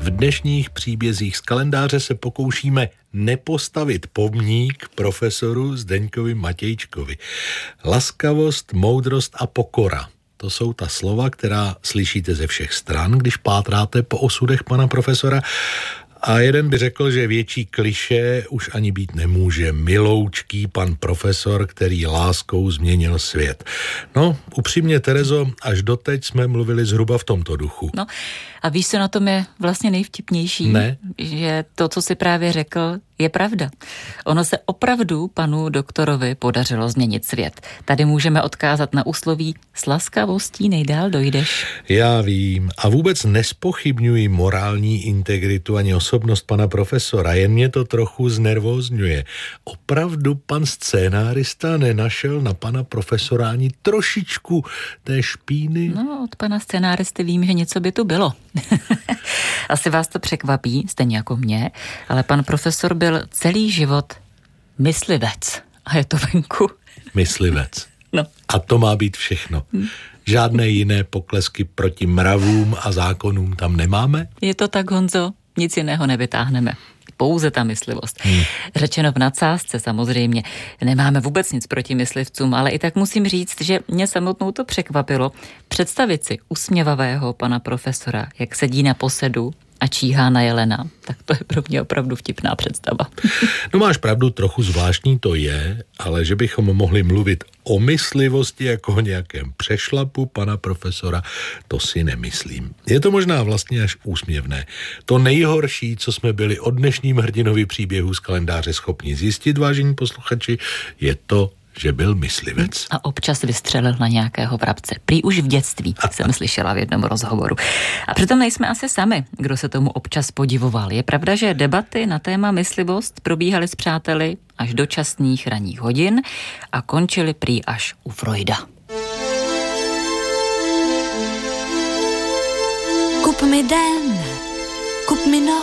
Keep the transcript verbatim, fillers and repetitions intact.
V dnešních příbězích z kalendáře se pokoušíme nepostavit pomník profesoru Zdeňkovi Matějčkovi. Laskavost, moudrost a pokora. To jsou ta slova, která slyšíte ze všech stran, když pátráte po osudech pana profesora. A jeden by řekl, že větší klišé už ani být nemůže. Miloučký pan profesor, který láskou změnil svět. No, upřímně, Terezo, až doteď jsme mluvili zhruba v tomto duchu. No, a víš, co na tom je vlastně nejvtipnější? Ne? Že to, co jsi právě řekl, je pravda. Ono se opravdu panu doktorovi podařilo změnit svět. Tady můžeme odkázat na úsloví s laskavostí nejdál dojdeš. Já vím a vůbec nespochybňuji morální integritu ani osobnost pana profesora, jen mě to trochu znervózňuje. Opravdu pan scénárista nenašel na pana profesora ani trošičku té špíny? No, od pana scénáristy vím, že něco by tu bylo. Asi vás to překvapí, stejně jako mě, ale pan profesor byl celý život myslivec. A je to venku. Myslivec. No. A to má být všechno. Hmm. Žádné jiné poklesky proti mravům a zákonům tam nemáme? Je to tak, Honzo, nic jiného nevytáhneme. Pouze ta myslivost. Hmm. Řečeno v nadsázce samozřejmě. Nemáme vůbec nic proti myslivcům, ale i tak musím říct, že mě samotnou to překvapilo. Představit si usměvavého pana profesora, jak sedí na posedu a číhá na jelena. Tak to je pro mě opravdu vtipná představa. No máš pravdu, trochu zvláštní to je, ale že bychom mohli mluvit o myslivosti jako o nějakém přešlapu pana profesora, to si nemyslím. Je to možná vlastně až úsměvné. To nejhorší, co jsme byli o dnešním hrdinovi příběhu z kalendáře schopni zjistit, vážení posluchači, je to, že byl myslivec. A občas vystřelil na nějakého vrabce. Prý už v dětství, jsem slyšela v jednom rozhovoru. A přitom nejsme asi sami, kdo se tomu občas podivoval. Je pravda, že debaty na téma myslivost probíhaly s přáteli až do časných ranních hodin a končily prý až u Freuda. Kup mi den, kup mi noc,